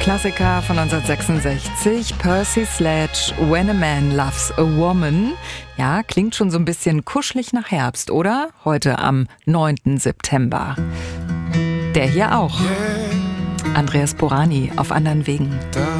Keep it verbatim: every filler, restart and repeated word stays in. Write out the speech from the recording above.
Klassiker von neunzehnhundertsechsundsechzig, Percy Sledge, When a Man Loves a Woman. Ja, klingt schon so ein bisschen kuschelig nach Herbst, oder? Heute am neunten September. Der hier auch. Andreas Borani, Auf anderen Wegen.